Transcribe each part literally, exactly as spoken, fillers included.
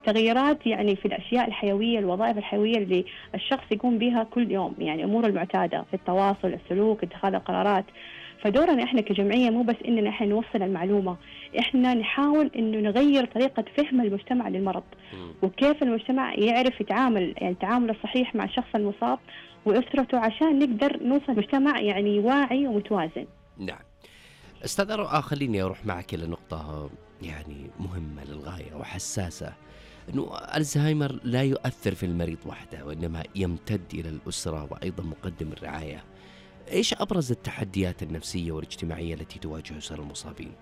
تغييرات يعني في الأشياء الحيوية، الوظائف الحيوية اللي الشخص يقوم بها كل يوم، يعني أموره المعتادة في التواصل، السلوك، اتخاذ القرارات. فدورنا إحنا كجمعية مو بس إننا إحنا نوصل المعلومة، إحنا نحاول إنه نغير طريقة فهم المجتمع للمرض، مم. وكيف المجتمع يعرف يتعامل، يعني التعامل الصحيح مع الشخص المصاب وأسرته، عشان نقدر نوصل مجتمع يعني واعي ومتوازن. نعم. أستاذ رؤى، خليني أروح معك إلى نقطة يعني مهمة للغاية وحساسة، أنه الزهايمر لا يؤثر في المريض وحده، وإنما يمتد إلى الأسرة وأيضا مقدم الرعاية. إيش أبرز التحديات النفسية والاجتماعية التي تواجه أسر المصابين؟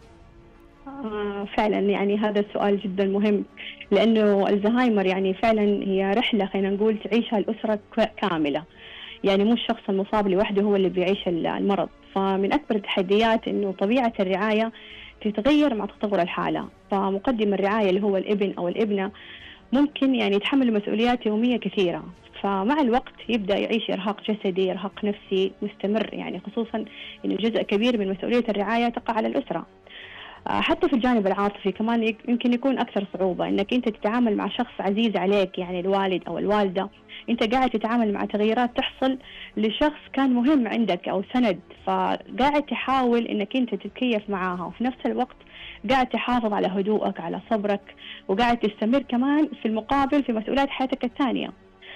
آه فعلا، يعني هذا السؤال جدا مهم، لأنه الزهايمر يعني فعلا هي رحلة خلينا نقول تعيشها الأسرة ك- كاملة. يعني مو الشخص المصاب لوحده هو اللي بيعيش ال- المرض. فمن أكبر التحديات إنه طبيعة الرعاية تتغير مع تطور الحالة. فمقدم الرعاية اللي هو الابن أو الابنة ممكن يعني يتحمل مسؤوليات يومية كثيرة، فمع الوقت يبدأ يعيش إرهاق جسدي، إرهاق نفسي مستمر، يعني خصوصا إنه جزء كبير من مسؤولية الرعاية تقع على الأسرة. آه، حتى في الجانب العاطفي كمان يك- يمكن يكون أكثر صعوبة، إنك أنت تتعامل مع شخص عزيز عليك، يعني الوالد أو الوالدة. أنت قاعد تتعامل مع تغييرات تحصل لشخص كان مهم عندك أو سند، فقاعد تحاول إنك أنت تتكيف معاها، وفي نفس الوقت قاعد تحافظ على هدوءك، على صبرك، وقاعد تستمر كمان في المقابل في مسؤوليات حياتك الثانية.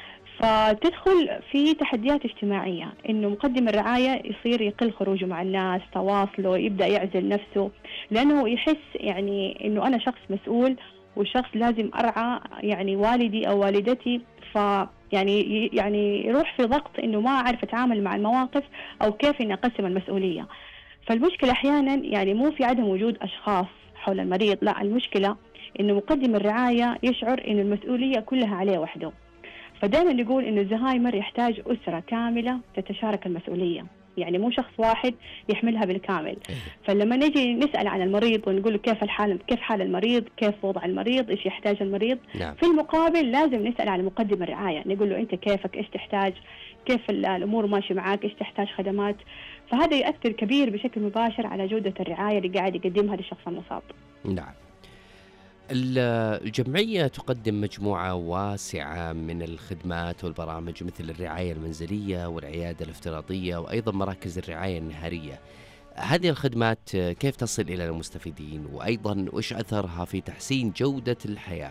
فتدخل في تحديات اجتماعية، إنه مقدم الرعاية يصير يقل خروجه مع الناس، تواصله يبدأ يعزل نفسه، لأنه يحس يعني إنه أنا شخص مسؤول وشخص لازم أرعى يعني والدي أو والدتي. ف يعني يعني يروح في ضغط إنه ما أعرف أتعامل مع المواقف أو كيف إني أقسم المسؤولية. فالمشكلة أحيانا يعني مو في عدم وجود أشخاص حول المريض، لا، المشكلة إنه مقدم الرعاية يشعر إنه المسؤولية كلها عليه وحده. فدائما نقول إنه الزهايمر يحتاج أسرة كاملة تتشارك المسؤولية، يعني مو شخص واحد يحملها بالكامل. فلما نجي نسأل عن المريض ونقول له كيف الحال، كيف حال المريض، كيف وضع المريض، إيش يحتاج المريض، نعم. في المقابل لازم نسأل عن مقدم الرعاية، نقول له أنت كيفك، إيش تحتاج، كيف ال- الأمور ماشي معاك، إيش تحتاج خدمات. فهذا يؤثر كبير بشكل مباشر على جودة الرعاية اللي قاعد يقدمها للشخص المصاب. نعم. ال- الجمعية تقدم مجموعة واسعة من الخدمات والبرامج، مثل الرعاية المنزلية والعيادة الافتراضية وأيضا مراكز الرعاية النهارية. هذه الخدمات كيف تصل إلى المستفيدين، وأيضا وإيش أثرها في تحسين جودة الحياة؟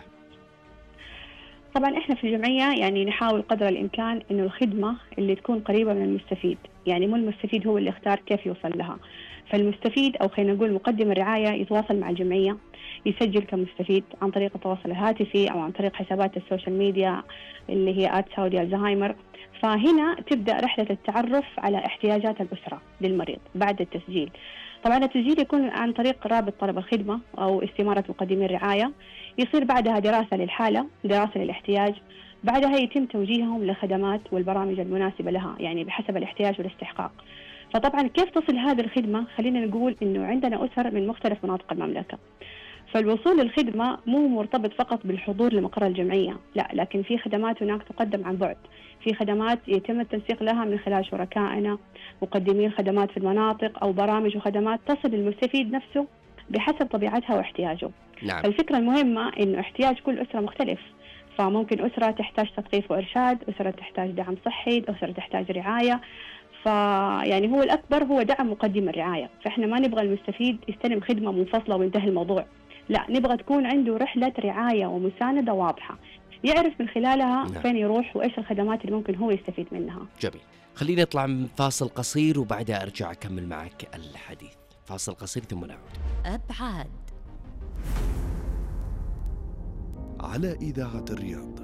طبعا احنا في الجمعية يعني نحاول قدر الامكان انه الخدمة اللي تكون قريبة من المستفيد، يعني مو المستفيد هو اللي يختار كيف يوصل لها. فالمستفيد او خلينا نقول مقدم الرعاية يتواصل مع الجمعية، يسجل كمستفيد عن طريق التواصل الهاتفي او عن طريق حسابات السوشيال ميديا اللي هي آت سعودي الزهايمر. فهنا تبدأ رحلة التعرف على احتياجات الأسرة للمريض بعد التسجيل. طبعا التسجيل يكون عن طريق رابط طلب الخدمة أو استمارة مقدمي الرعاية. يصير بعدها دراسة للحالة، دراسة للاحتياج، بعدها يتم توجيههم للخدمات والبرامج المناسبة لها، يعني بحسب الاحتياج والاستحقاق. فطبعا كيف تصل هذه الخدمة؟ خلينا نقول إنه عندنا أسر من مختلف مناطق المملكة، فالوصول للخدمة مو مرتبط فقط بالحضور لمقر الجمعية، لا، لكن في خدمات هناك تقدم عن بعد، في خدمات يتم التنسيق لها من خلال شركائنا مقدمين خدمات في المناطق، أو برامج وخدمات تصل للمستفيد نفسه بحسب طبيعتها واحتياجه. نعم. فالفكرة المهمة إنه احتياج كل أسرة مختلف، فممكن أسرة تحتاج تثقيف وإرشاد، أسرة تحتاج دعم صحي، أسرة تحتاج رعاية. فيعني هو الأكبر هو دعم مقدم الرعاية. فإحنا ما نبغى المستفيد يستلم خدمة منفصلة وينتهي الموضوع، لا، نبغى تكون عنده رحلة رعاية ومساندة واضحة يعرف من خلالها نعم. فين يروح وإيش الخدمات اللي ممكن هو يستفيد منها. جميل. خليني أطلع من فاصل قصير وبعدها أرجع أكمل معك الحديث. فاصل قصير ثم نعود. أبعاد على إذاعة الرياض.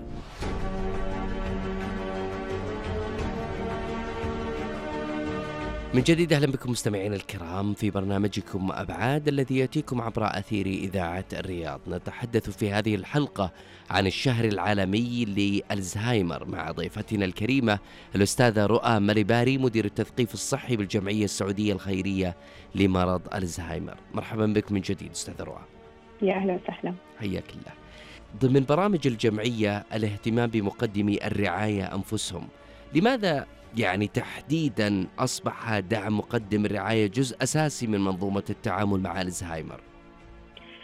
من جديد أهلا بكم مستمعين الكرام في برنامجكم أبعاد الذي يأتيكم عبر أثير إذاعة الرياض. نتحدث في هذه الحلقة عن الشهر العالمي للزهايمر مع ضيفتنا الكريمة الأستاذة رؤى مريباري، مدير التثقيف الصحي بالجمعية السعودية الخيرية لمرض الزهايمر. مرحبا بك من جديد أستاذة رؤى. يا أهلا وسهلا. حياك الله. ضمن برامج الجمعية الاهتمام بمقدمي الرعاية أنفسهم، لماذا يعني تحديدا أصبح دعم مقدم الرعاية جزء أساسي من منظومة التعامل مع الزهايمر؟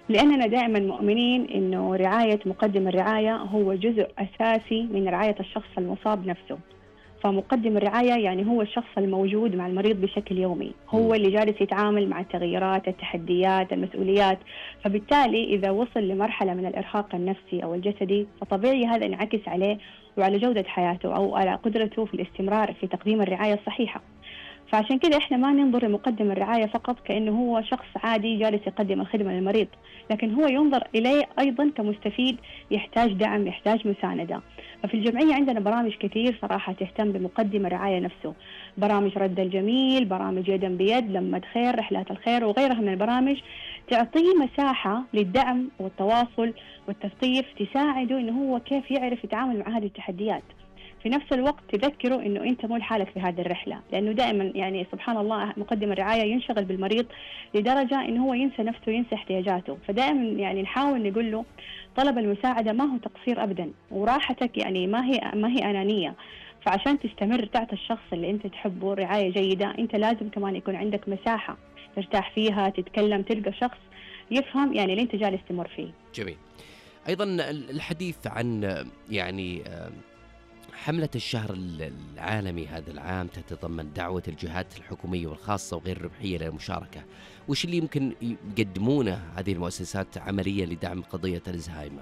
لأننا دائما مؤمنين إنه رعاية مقدم الرعاية هو جزء أساسي من رعاية الشخص المصاب نفسه. فمقدم الرعاية يعني هو الشخص الموجود مع المريض بشكل يومي، هو اللي جالس يتعامل مع التغيرات، التحديات، المسؤوليات. فبالتالي إذا وصل لمرحلة من الإرهاق النفسي أو الجسدي فطبيعي هذا ينعكس عليه وعلى جودة حياته أو على قدرته في الاستمرار في تقديم الرعاية الصحيحة. فعشان كده إحنا ما ننظر لمقدم الرعاية فقط كأنه هو شخص عادي جالس يقدم الخدمة للمريض، لكن هو ينظر إليه أيضا كمستفيد يحتاج دعم، يحتاج مساندة. ففي الجمعية عندنا برامج كثير صراحة تهتم بمقدم الرعاية نفسه، برامج رد الجميل، برامج يدا بيد، لمة خير، رحلات الخير، وغيرها من البرامج تعطيه مساحة للدعم والتواصل والتثقيف، تساعده إنه هو كيف يعرف يتعامل مع هذه التحديات. في نفس الوقت تذكره إنه أنت مو لحالك في هذه الرحلة، لأنه دائما يعني سبحان الله مقدم الرعاية ينشغل بالمريض لدرجة إنه هو ينسى نفسه، ينسى احتياجاته. فدائما يعني نحاول نقول له طلب المساعدة ما هو تقصير أبدا، وراحتك يعني ما هي ما هي أنانية. فعشان تستمر تعطي الشخص اللي أنت تحبه رعاية جيدة أنت لازم كمان يكون عندك مساحة ترتاح فيها، تتكلم، تلقى شخص يفهم يعني اللي أنت جالس تمر فيه. جميل. أيضا الحديث عن يعني حملة الشهر العالمي هذا العام تتضمن دعوة الجهات الحكومية والخاصة وغير الربحية للمشاركة. وش اللي يمكن يقدمونه هذه المؤسسات عملية لدعم قضية الزهايمر؟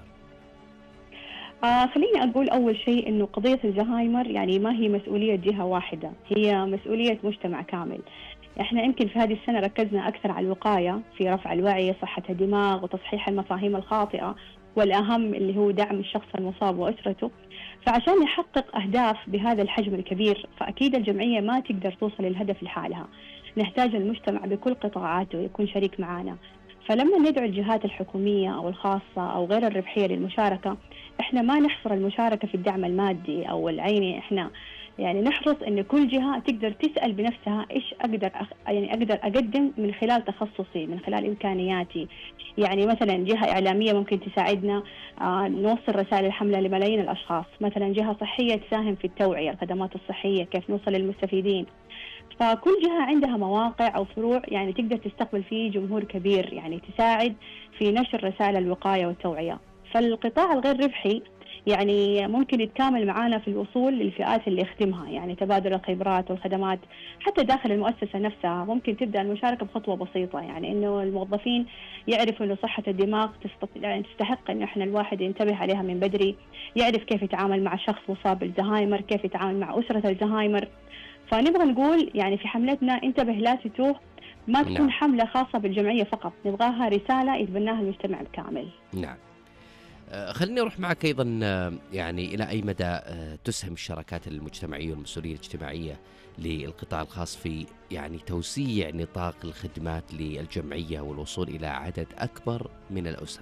آه خليني أقول أول شيء إنه قضية الزهايمر يعني ما هي مسؤولية جهة واحدة، هي مسؤولية مجتمع كامل. إحنا يمكن في هذه السنة ركزنا أكثر على الوقاية في رفع الوعي، صحة الدماغ، وتصحيح المفاهيم الخاطئة، والأهم اللي هو دعم الشخص المصاب وأسرته. فعشان نحقق أهداف بهذا الحجم الكبير فأكيد الجمعية ما تقدر توصل للهدف لحالها، نحتاج المجتمع بكل قطاعاته يكون شريك معنا. فلما ندعو الجهات الحكومية أو الخاصة أو غير الربحية للمشاركة، إحنا ما نحصر المشاركة في الدعم المادي أو العيني، إحنا يعني نحرص أن كل جهة تقدر تسأل بنفسها إيش أقدر أخ... يعني أقدر أقدم من خلال تخصصي، من خلال إمكانياتي. يعني مثلا جهة إعلامية ممكن تساعدنا آه نوصل رسائل الحملة لملايين الأشخاص، مثلا جهة صحية تساهم في التوعية، الخدمات الصحية كيف نوصل للمستفيدين. فكل جهة عندها مواقع أو فروع يعني تقدر تستقبل فيه جمهور كبير، يعني تساعد في نشر رسائل الوقاية والتوعية. فالقطاع الغير ربحي يعني ممكن يتكامل معنا في الوصول للفئات اللي يخدمها، يعني تبادل الخبرات والخدمات. حتى داخل المؤسسة نفسها ممكن تبدأ المشاركة بخطوة بسيطة، يعني إنه الموظفين يعرفوا إنه صحة الدماغ يعني تستحق إنه إحنا الواحد ينتبه عليها من بدري، يعرف كيف يتعامل مع شخص مصاب بالزهايمر، كيف يتعامل مع أسرة الزهايمر. فنبغى نقول يعني في حملتنا انتبه لا تتوه، ما تكون نعم. حملة خاصة بالجمعية فقط، نبغاها رسالة يتبناها المجتمع بالكامل. نعم. آه خليني أروح معك أيضا آه يعني إلى أي مدى آه تسهم الشراكات المجتمعية والمسؤولية الاجتماعية للقطاع الخاص في يعني توسيع نطاق الخدمات للجمعية والوصول إلى عدد أكبر من الأسر؟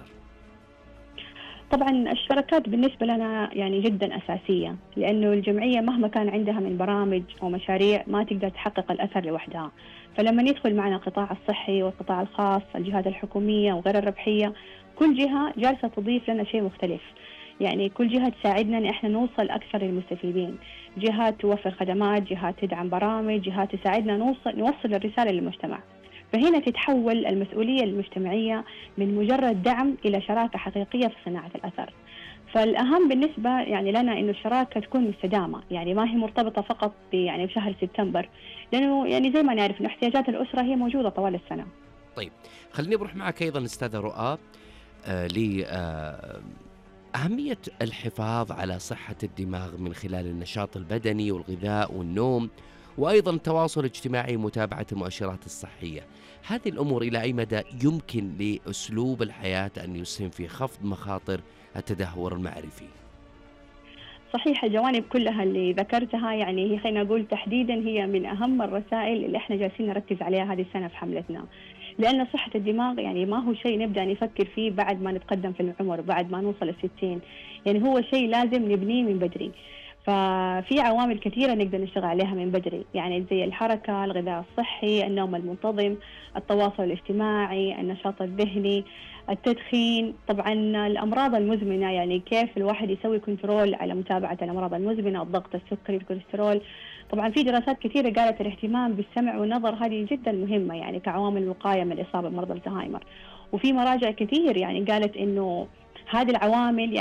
طبعا الشراكات بالنسبة لنا يعني جدا أساسية، لأنه الجمعية مهما كان عندها من برامج ومشاريع ما تقدر تحقق الأثر لوحدها. فلما ندخل معنا القطاع الصحي والقطاع الخاص، الجهات الحكومية وغير الربحية، كل جهة جالسة تضيف لنا شيء مختلف. يعني كل جهة تساعدنا أن احنا نوصل أكثر للمستفيدين، جهات توفر خدمات، جهات تدعم برامج، جهات تساعدنا نوصل نوصل الرسالة للمجتمع. فهنا تتحول المسؤولية المجتمعية من مجرد دعم إلى شراكة حقيقية في صناعة الأثر. فالأهم بالنسبة يعني لنا إنه الشراكة تكون مستدامة، يعني ما هي مرتبطة فقط يعني بشهر سبتمبر، لأنه يعني زي ما نعرف إنه احتياجات الأسرة هي موجودة طوال السنة. طيب خليني بروح معك أيضا أستاذة رؤى آه ل آه أهمية الحفاظ على صحة الدماغ من خلال النشاط البدني والغذاء والنوم، وأيضا التواصل الاجتماعي ومتابعة المؤشرات الصحية. هذه الأمور إلى أي مدى يمكن لأسلوب الحياة أن يسهم في خفض مخاطر التدهور المعرفي؟ صحيح، الجوانب كلها اللي ذكرتها يعني هي خلينا نقول تحديدا هي من أهم الرسائل اللي احنا جالسين نركز عليها هذه السنة في حملتنا، لأن صحة الدماغ يعني ما هو شيء نبدأ نفكر فيه بعد ما نتقدم في العمر، بعد ما نوصل الستين، يعني هو شيء لازم نبنيه من بدري. ففي عوامل كثيرة نقدر نشتغل عليها من بدري، يعني زي الحركة، الغذاء الصحي، النوم المنتظم، التواصل الاجتماعي، النشاط الذهني، التدخين، طبعا الأمراض المزمنة، يعني كيف الواحد يسوي كنترول على متابعة الأمراض المزمنة، الضغط السكري، الكوليسترول. طبعا في دراسات كثيرة قالت الاهتمام بالسمع والنظر هذه جدا مهمة يعني كعوامل الوقاية من الإصابة بمرض الزهايمر. وفي مراجع كثير يعني قالت إنه هذه العوامل